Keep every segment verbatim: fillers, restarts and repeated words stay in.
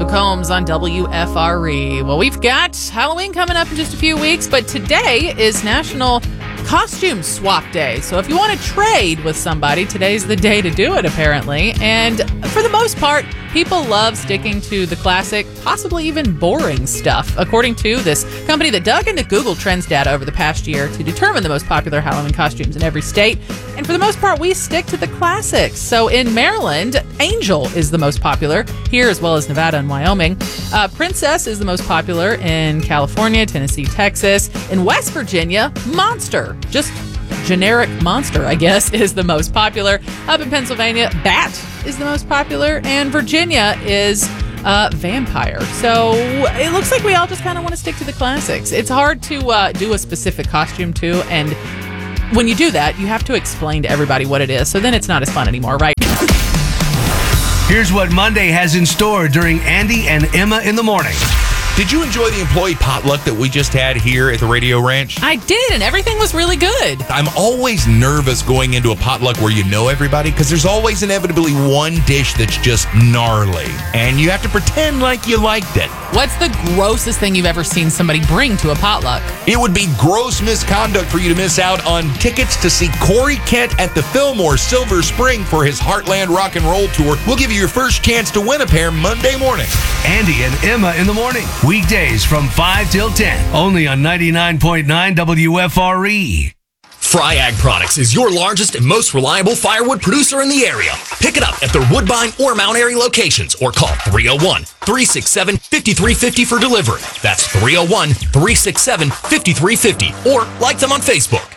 Combs on W F R E. Well, we've got Halloween coming up in just a few weeks, but today is National Costume Swap Day. So if you want to trade with somebody, today's the day to do it, apparently. And for the most part, people love sticking to the classic, possibly even boring stuff, according to this company that dug into Google Trends data over the past year to determine the most popular Halloween costumes in every state. And for the most part, we stick to the classics. So in Maryland, Angel is the most popular here, as well as Nevada and Wyoming. Uh, Princess is the most popular in California, Tennessee, Texas. In West Virginia, Monster, just generic monster, I guess, is the most popular. Up in Pennsylvania, Bat is the most popular, and Virginia is uh, Vampire. So it looks like we all just kind of want to stick to the classics. It's hard to uh, do a specific costume, too, and when you do that, you have to explain to everybody what it is, so then it's not as fun anymore, right? Here's what Monday has in store during Andy and Emma in the Morning. Did you enjoy the employee potluck that we just had here at the Radio Ranch? I did, and everything was really good. I'm always nervous going into a potluck where you know everybody, because there's always inevitably one dish that's just gnarly, and you have to pretend like you liked it. What's the grossest thing you've ever seen somebody bring to a potluck? It would be gross misconduct for you to miss out on tickets to see Corey Kent at the Fillmore Silver Spring for his Heartland Rock and Roll Tour. We'll give you your first chance to win a pair Monday morning. Andy and Emma in the Morning. Weekdays from five till ten. Only on ninety-nine point nine W F R E. Fryag Products is your largest and most reliable firewood producer in the area. Pick it up at their Woodbine or Mount Airy locations or call three oh one, three six seven, five three five oh for delivery. That's three oh one, three six seven, five three five oh or like them on Facebook.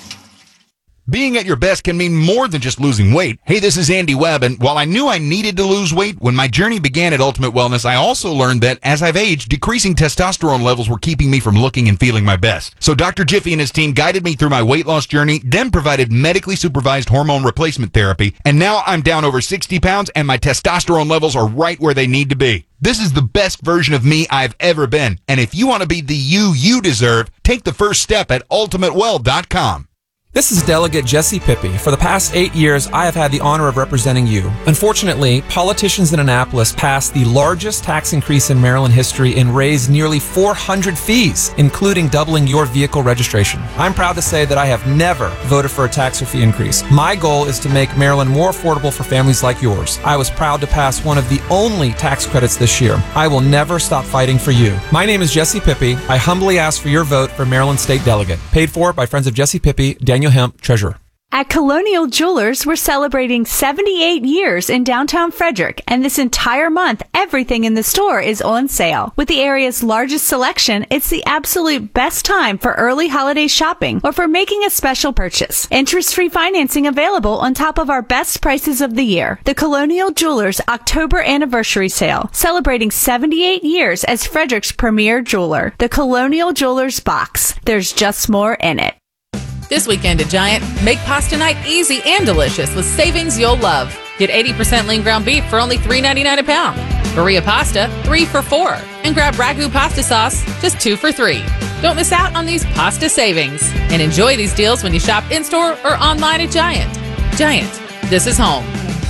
Being at your best can mean more than just losing weight. Hey, this is Andy Webb, and while I knew I needed to lose weight, when my journey began at Ultimate Wellness, I also learned that as I've aged, decreasing testosterone levels were keeping me from looking and feeling my best. So Doctor Jiffy and his team guided me through my weight loss journey, then provided medically supervised hormone replacement therapy, and now I'm down over sixty pounds and my testosterone levels are right where they need to be. This is the best version of me I've ever been, and if you want to be the you you deserve, take the first step at ultimate well dot com. This is Delegate Jesse Pippy. For the past eight years, I have had the honor of representing you. Unfortunately, politicians in Annapolis passed the largest tax increase in Maryland history and raised nearly four hundred fees, including doubling your vehicle registration. I'm proud to say that I have never voted for a tax or fee increase. My goal is to make Maryland more affordable for families like yours. I was proud to pass one of the only tax credits this year. I will never stop fighting for you. My name is Jesse Pippy. I humbly ask for your vote for Maryland State Delegate. Paid for by Friends of Jesse Pippy, Daniel Hemp, Treasurer. At Colonial Jewelers, we're celebrating seventy-eight years in downtown Frederick, and this entire month, everything in the store is on sale. With the area's largest selection, it's the absolute best time for early holiday shopping or for making a special purchase. Interest-free financing available on top of our best prices of the year. The Colonial Jewelers October Anniversary Sale, celebrating seventy-eight years as Frederick's premier jeweler. The Colonial Jewelers Box. There's just more in it. This weekend at Giant, make pasta night easy and delicious with savings you'll love. Get eighty percent lean ground beef for only three ninety-nine a pound. Berea pasta, three for four. And grab Ragu pasta sauce, just two for three. Don't miss out on these pasta savings. And enjoy these deals when you shop in-store or online at Giant. Giant, this is home.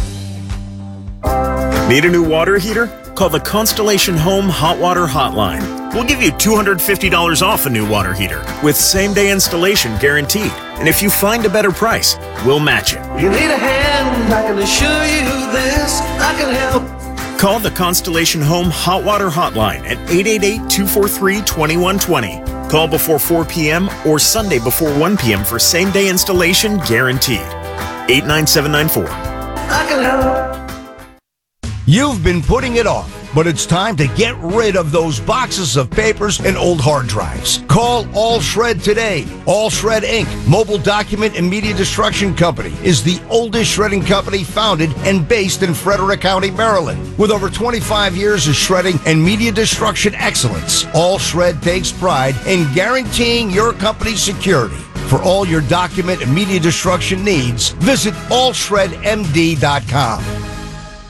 Need a new water heater? Call the Constellation Home Hot Water Hotline. We'll give you two hundred fifty dollars off a new water heater with same-day installation guaranteed. And if you find a better price, we'll match it. You need a hand, I can assure you this, I can help. Call the Constellation Home Hot Water Hotline at eight eight eight, two four three, two one two zero. Call before four p.m. or Sunday before one p.m. for same-day installation guaranteed. eight nine seven nine four. I can help. You've been putting it off, but it's time to get rid of those boxes of papers and old hard drives. Call All Shred today. All Shred Incorporated, mobile document and media destruction company, is the oldest shredding company founded and based in Frederick County, Maryland. With over twenty-five years of shredding and media destruction excellence, All Shred takes pride in guaranteeing your company's security. For all your document and media destruction needs, visit all shred m d dot com.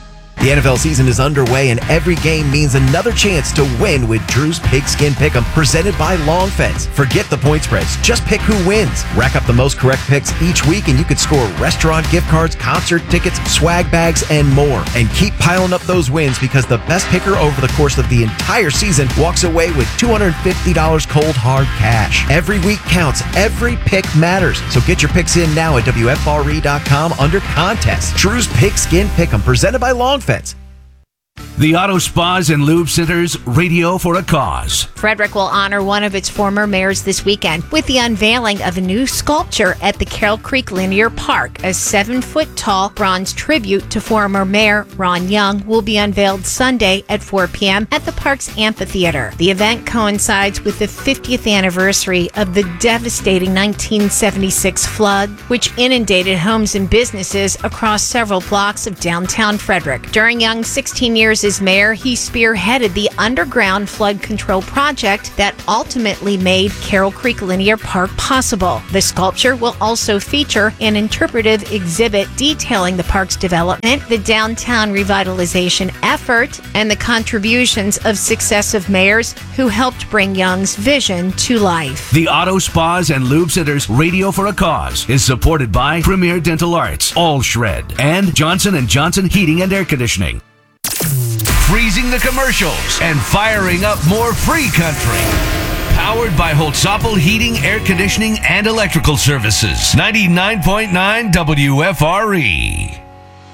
The N F L season is underway, and every game means another chance to win with Drew's Pigskin Pick'em, presented by Long Fence. Forget the point spreads. Just pick who wins. Rack up the most correct picks each week, and you could score restaurant gift cards, concert tickets, swag bags, and more. And keep piling up those wins, because the best picker over the course of the entire season walks away with two hundred fifty dollars cold hard cash. Every week counts. Every pick matters. So get your picks in now at W F R E dot com under contest. Drew's Pigskin Pick'em, presented by Long Fence. The Auto Spas and Lube Center's Radio for a Cause. Frederick will honor one of its former mayors this weekend with the unveiling of a new sculpture at the Carroll Creek Linear Park. A seven-foot-tall bronze tribute to former Mayor Ron Young will be unveiled Sunday at four p.m. at the park's amphitheater. The event coincides with the fiftieth anniversary of the devastating nineteen seventy-six flood, which inundated homes and businesses across several blocks of downtown Frederick. During Young's sixteen years as mayor, he spearheaded the underground flood control project that ultimately made Carroll Creek Linear Park possible. The sculpture will also feature an interpretive exhibit detailing the park's development, the downtown revitalization effort, and the contributions of successive mayors who helped bring Young's vision to life. The Auto Spas and Lube Center's Radio for a Cause is supported by Premier Dental Arts, All Shred, and Johnson and Johnson Heating and Air Conditioning. Freezing the commercials and firing up more free country. Powered by Holtzapfel Heating, Air Conditioning, and Electrical Services. ninety-nine point nine W F R E.